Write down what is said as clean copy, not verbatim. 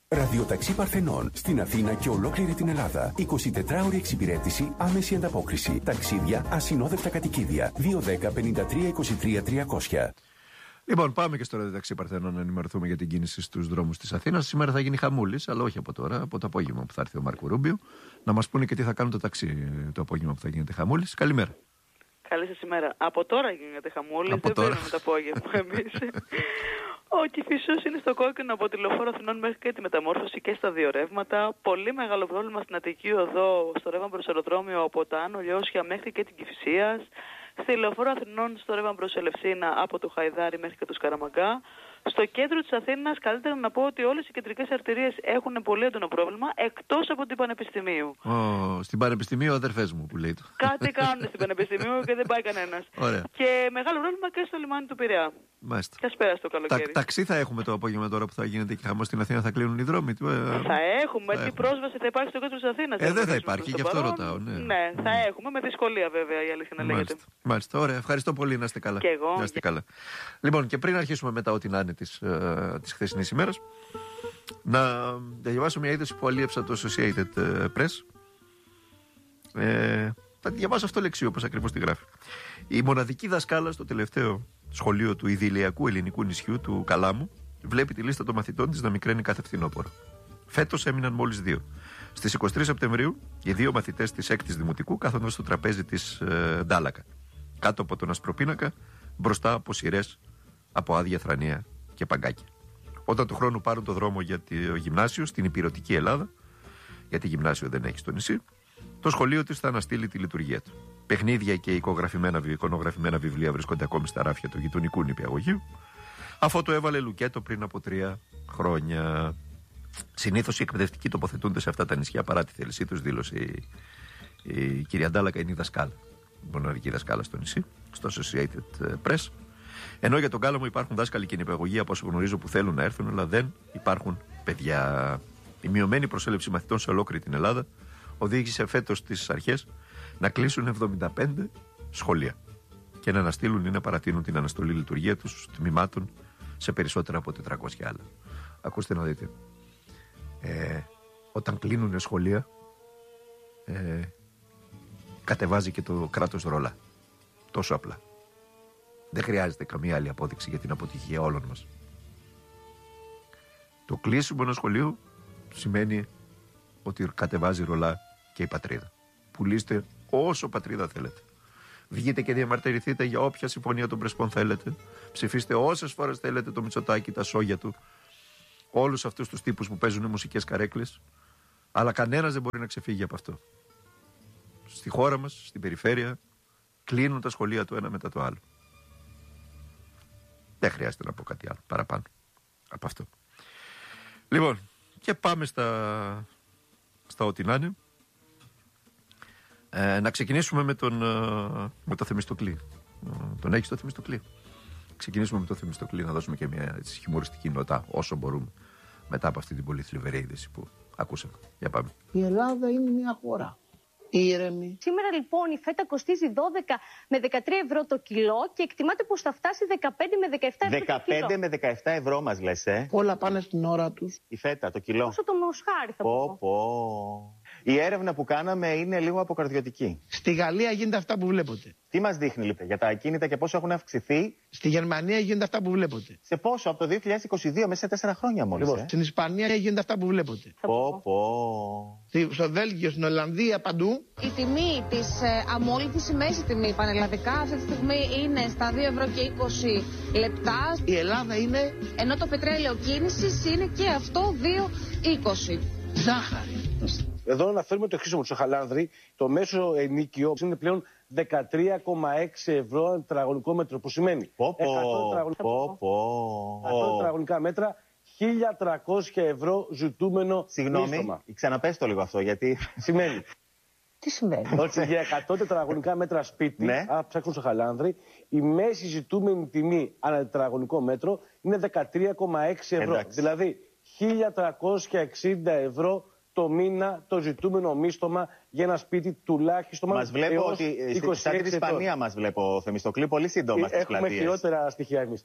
Ραδιοταξί Παρθενών στην Αθήνα και ολόκληρη την Ελλάδα. 24ωρη εξυπηρέτηση, άμεση ανταπόκριση. Ταξίδια, ασυνόδευτα κατοικίδια. 210-53-23-300. Λοιπόν, πάμε και στο Ραδιοταξί Παρθενών να ενημερωθούμε για την κίνηση στους δρόμους της Αθήνας. Σήμερα θα γίνει χαμούλης, αλλά όχι από τώρα, από το απόγευμα που θα έρθει ο Μάρκο Ρούμπιο. Να μας πούνε και τι θα κάνουν το ταξί το απόγευμα που θα γίνεται χαμούλης. Καλημέρα. Καλή σας ημέρα. Από τώρα γίνεται χαμούλης, από δεν τώρα. παίρνουμε το απόγευμα εμείς. Ο Κηφισός είναι στο κόκκινο από τη Λεωφόρο Αθηνών μέχρι και τη μεταμόρφωση και στα δύο ρεύματα. Πολύ μεγάλο πρόβλημα στην Αττική Οδό, στο ρεύμα προς αεροδρόμιο από τα Άνω Λιώσια μέχρι και την Κηφισίας. Στη Λεωφόρο Αθηνών στο ρεύμα προς Ελευσίνα από το Χαϊδάρι μέχρι και το Σκαραμαγκά. Στο κέντρο της Αθήνας, καλύτερα να πω ότι όλες οι κεντρικές αρτηρίες έχουν πολύ έντονο πρόβλημα, εκτός από την Πανεπιστημίου. Στην Πανεπιστημίου, αδερφές μου που λέει το. Κάτι κάνουν στην Πανεπιστημίου και δεν πάει κανένας. Και μεγάλο πρόβλημα και στο λιμάνι του Πειραιά. Μάλιστα. Και ας πέρασε το καλοκαίρι. Ταξί θα έχουμε το απόγευμα τώρα που θα γίνεται και χαμός στην Αθήνα, θα κλείνουν οι δρόμοι. Θα έχουμε. Τι πρόσβαση θα υπάρχει στο κέντρο της Αθήνας. Δεν θα υπάρχει, γι' αυτό ρωτάω. Ναι, θα έχουμε, με δυσκολία βέβαια η αλήθεια να λέγεται. Μάλιστα, ωραία. Ευχαριστώ πολύ, να είστε καλά. Και εγώ. Να είστε καλά. Λοιπόν, και πριν αρχίσουμε μετά ό,τι να είναι της χθεσινής ημέρας, να διαβάσω μια είδηση που αλίευσα το Associated Press. Θα διαβάσω αυτό λεξίο, όπως ακριβώς τη γράφει. Η μοναδική δασκάλα στο τελευταίο σχολείο του ιδηλιακού ελληνικού νησιού του Καλάμου βλέπει τη λίστα των μαθητών της να μικραίνει κάθε φθινόπωρο. Φέτος έμειναν μόλις 2. Στις 23 Σεπτεμβρίου, οι 2 μαθητές της 6ης Δημοτικού κάθονταν στο τραπέζι της Ντάλακα, κάτω από τον ασπροπίνακα, μπροστά από σειρές από άδεια θρανία και παγκάκια. Όταν του χρόνου πάρουν το δρόμο για το γυμνάσιο στην υπηρετική Ελλάδα, γιατί γυμνάσιο δεν έχει στο νησί, το σχολείο της θα αναστείλει τη λειτουργία του. Παιχνίδια και εικονογραφημένα βιβλία βρίσκονται ακόμη στα ράφια του γειτονικού νηπιαγωγείου, αφού το έβαλε λουκέτο πριν από 3 χρόνια. Συνήθως οι εκπαιδευτικοί τοποθετούνται σε αυτά τα νησιά παρά τη θέλησή τους, δήλωσε η κυρία Ντάλακα, είναι η δασκάλα, η μοναδική δασκάλα στο νησί, στο Associated Press. Ενώ για τον Κάλαμο υπάρχουν δάσκαλοι και νηπιαγωγοί από όσο γνωρίζω που θέλουν να έρθουν, αλλά δεν υπάρχουν παιδιά. Η μειωμένη προσέλευση μαθητών σε ολόκληρη την Ελλάδα οδήγησε φέτος στις αρχές να κλείσουν 75 σχολεία και να αναστείλουν ή να παρατείνουν την αναστολή λειτουργία τους τμήματων σε περισσότερα από 400 άλλα. Ακούστε να δείτε. Όταν κλείνουν σχολεία, κατεβάζει και το κράτος ρόλα. Τόσο απλά. Δεν χρειάζεται καμία άλλη απόδειξη για την αποτυχία όλων μας. Το κλείσιμο ενός σχολείου σημαίνει ότι κατεβάζει ρολά και η πατρίδα. Πουλήστε όσο πατρίδα θέλετε. Βγείτε και διαμαρτυρηθείτε για όποια συμφωνία των Πρεσπών θέλετε. Ψηφίστε όσες φορές θέλετε το Μητσοτάκη, τα σόγια του. Όλους αυτούς τους τύπους που παίζουν μουσικές καρέκλες. Αλλά κανένας δεν μπορεί να ξεφύγει από αυτό. Στη χώρα μας, στην περιφέρεια, κλείνουν τα σχολεία το ένα μετά το άλλο. Δεν χρειάζεται να πω κάτι άλλο παραπάνω από αυτό. Λοιπόν, και πάμε στα ό,τι να είναι. Να ξεκινήσουμε με το Θεμιστοκλή. Τον έχεις το Θεμιστοκλή? Ξεκινήσουμε με το Θεμιστοκλή, να δώσουμε και μια χιουμοριστική νότα όσο μπορούμε μετά από αυτή την πολύ θλιβερή είδηση που ακούσαμε. Για πάμε. Η Ελλάδα είναι μια χώρα ήρεμη. Σήμερα λοιπόν η φέτα κοστίζει 12 με 13 ευρώ το κιλό και εκτιμάται πως θα φτάσει 15 με 17 ευρώ το κιλό. 15 με 17 ευρώ μας λες, Όλα πάνε στην ώρα τους. Η φέτα, το κιλό. Όσο το μοσχάρι θα πω. Η έρευνα που κάναμε είναι λίγο αποκαρδιωτική. Στη Γαλλία γίνεται αυτά που βλέπετε. Τι μας δείχνει λοιπόν για τα ακίνητα και πόσο έχουν αυξηθεί? Στη Γερμανία γίνεται αυτά που βλέπετε. Σε πόσο? Από το 2022 μέσα σε 4 χρόνια μόλις. Λοιπόν, στην Ισπανία γίνεται αυτά που βλέπετε. Στο Βέλγιο, στην Ολλανδία, παντού. Η τιμή της αμόλυφης, η μέση τιμή πανελλαδικά αυτή τη στιγμή είναι στα 2 ευρώ και 20 λεπτά. Η Ελλάδα είναι... Ενώ το πετρέλαιο κίνησης είναι και αυτό 2,20. Ζάχαρη. Εδώ αναφέρουμε το εξής όμως, στο Χαλάνδρη, το μέσο ενίκιο είναι πλέον 13,6 ευρώ ένα τετραγωνικό μέτρο, που σημαίνει 100 τετραγωνικά μέτρα, 1.300 ευρώ ζητούμενο Συγγνώμη, μίστομα. Ξαναπες το λίγο αυτό, γιατί... Σημαίνει. Τι σημαίνει? Ότι για 100 τετραγωνικά μέτρα σπίτι, ναι, αν ψάξουν στο Χαλάνδρη, η μέση ζητούμενη τιμή ανά τετραγωνικό μέτρο είναι 13,6 ευρώ. Εντάξει. Δηλαδή 1.360 ευρώ το μήνα το ζητούμενο μίστομα για ένα σπίτι τουλάχιστον. Μας βλέπω ότι σαν την Ισπανία μας βλέπω, Θεμιστοκλή, πολύ σύντομα στις πλατείες. Έχουμε χειρότερα στοιχεία εμείς.